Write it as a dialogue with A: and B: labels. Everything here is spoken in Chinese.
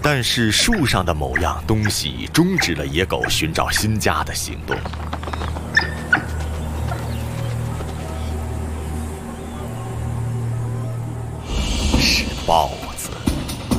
A: 但是树上的某样东西终止了野狗寻找新家的行动。是豹。